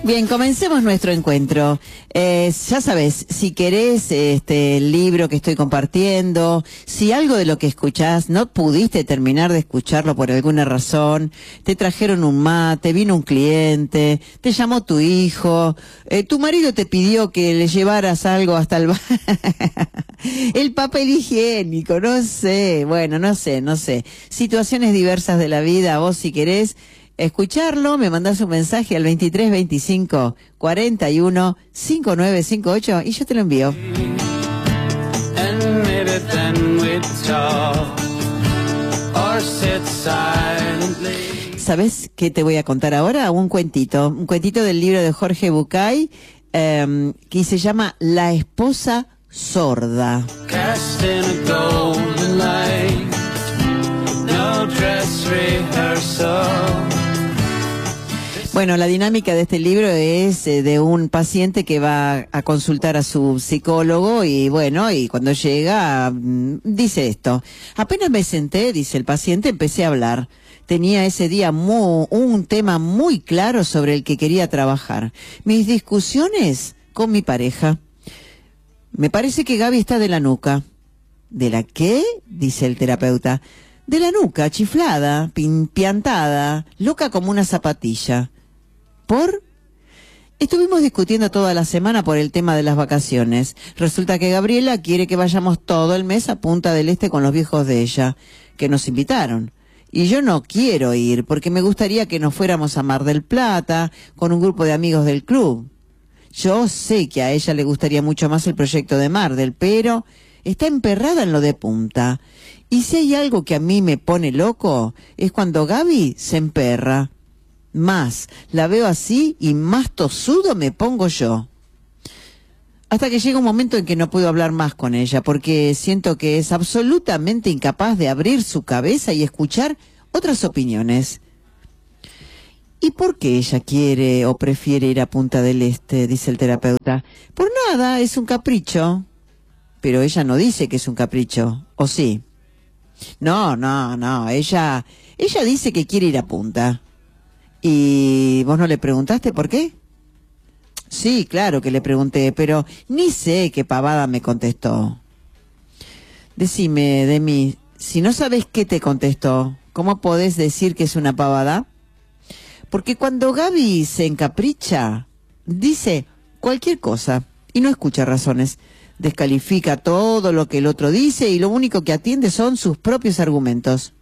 Bien, comencemos nuestro encuentro. Ya sabes, si querés el libro que estoy compartiendo, si algo de lo que escuchás no pudiste terminar de escucharlo por alguna razón, te trajeron un mate, vino un cliente, te llamó tu hijo, tu marido te pidió que le llevaras algo hasta el papel higiénico, no sé, bueno, no sé. Situaciones diversas de la vida, vos si querés escucharlo, me mandás un mensaje al 23 25 41 5958 y yo te lo envío. ¿Sabes qué te voy a contar ahora? Un cuentito del libro de Jorge Bucay, que se llama La esposa sorda. Bueno, la dinámica de este libro es de un paciente que va a consultar a su psicólogo y bueno, y cuando llega dice esto: apenas me senté, dice el paciente, empecé a hablar. Tenía ese día un tema muy claro sobre el que quería trabajar. Mis discusiones con mi pareja. Me parece que Gaby está de la nuca. ¿De la qué? Dice el terapeuta. De la nuca, chiflada, piantada, loca como una zapatilla. ¿Por? Estuvimos discutiendo toda la semana por el tema de las vacaciones. Resulta que Gabriela quiere que vayamos todo el mes a Punta del Este con los viejos de ella, que nos invitaron. Y yo no quiero ir, porque me gustaría que nos fuéramos a Mar del Plata con un grupo de amigos del club. Yo sé que a ella le gustaría mucho más el proyecto de Mar del, pero está emperrada en lo de Punta. Y si hay algo que a mí me pone loco, es cuando Gaby se emperra. Más la veo así y más tosudo me pongo yo. Hasta que llega un momento en que no puedo hablar más con ella, porque siento que es absolutamente incapaz de abrir su cabeza y escuchar otras opiniones. ¿Y por qué ella quiere o prefiere ir a Punta del Este?, dice el terapeuta. Por nada, es un capricho. Pero ella no dice que es un capricho, ¿o sí? No, ella dice que quiere ir a Punta. ¿Y vos no le preguntaste por qué? Sí, claro que le pregunté, pero ni sé qué pavada me contestó. Decime, Demi, si no sabes qué te contestó, ¿cómo podés decir que es una pavada? Porque cuando Gaby se encapricha, dice cualquier cosa y no escucha razones. Descalifica todo lo que el otro dice y lo único que atiende son sus propios argumentos.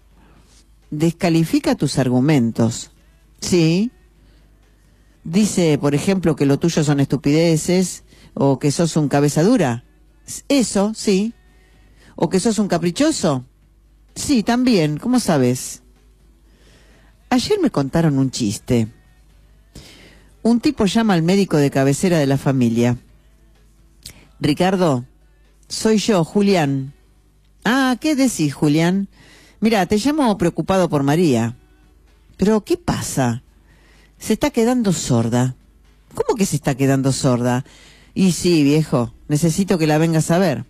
Descalifica tus argumentos. Sí. Dice, por ejemplo, que lo tuyo son estupideces, o que sos un cabeza dura. Eso, sí. O que sos un caprichoso. Sí, también. ¿Cómo sabes? Ayer me contaron un chiste. Un tipo llama al médico de cabecera de la familia. Ricardo, soy yo, Julián. Ah, ¿qué decís, Julián? Mira, te llamo preocupado por María. ¿Pero qué pasa? Se está quedando sorda. ¿Cómo que se está quedando sorda? Y sí, viejo, necesito que la vengas a ver.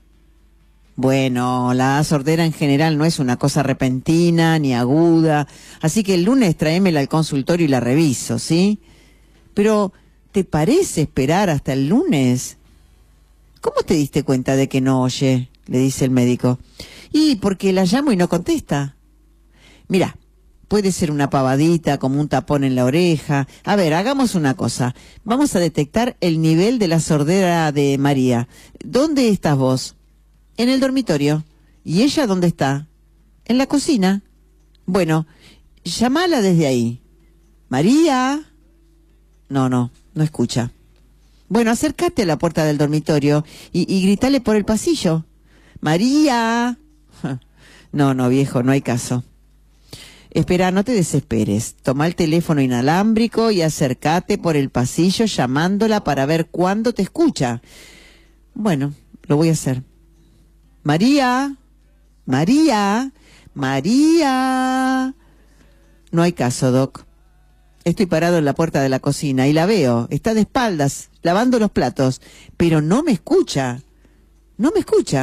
Bueno, la sordera en general no es una cosa repentina ni aguda, así que el lunes tráemela al consultorio y la reviso, ¿sí? Pero, ¿te parece esperar hasta el lunes? ¿Cómo te diste cuenta de que no oye?, le dice el médico. Y porque la llamo y no contesta. Mira, puede ser una pavadita, como un tapón en la oreja. A ver, hagamos una cosa. Vamos a detectar el nivel de la sordera de María. ¿Dónde estás vos? En el dormitorio. ¿Y ella dónde está? En la cocina. Bueno, llámala desde ahí. María. No escucha. Bueno, acércate a la puerta del dormitorio y gritale por el pasillo. María. No, viejo, no hay caso. Espera, no te desesperes. Toma el teléfono inalámbrico y acércate por el pasillo llamándola para ver cuándo te escucha. Bueno, lo voy a hacer. María. No hay caso, Doc. Estoy parado en la puerta de la cocina y la veo. Está de espaldas, lavando los platos. Pero no me escucha.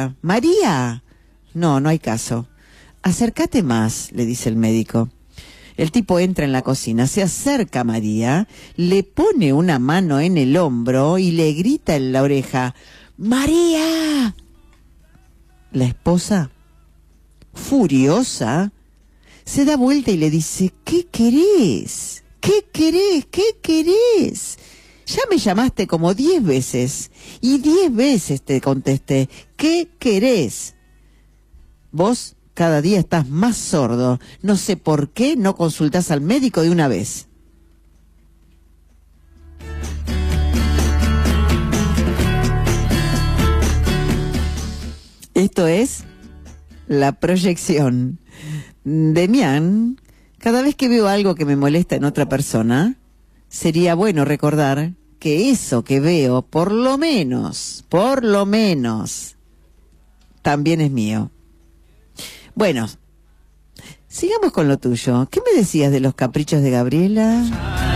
María. No hay caso. Acércate más, le dice el médico. El tipo entra en la cocina, se acerca a María, le pone una mano en el hombro y le grita en la oreja: ¡María! La esposa, furiosa, se da vuelta y le dice: ¿qué querés? ¿Qué querés? ¿Qué querés? Ya me llamaste como 10 veces y 10 veces te contesté: ¿qué querés? Vos cada día estás más sordo. No sé por qué no consultás al médico de una vez. Esto es La Proyección. Demián, cada vez que veo algo que me molesta en otra persona, sería bueno recordar que eso que veo, por lo menos, también es mío. Bueno, sigamos con lo tuyo. ¿Qué me decías de los caprichos de Gabriela?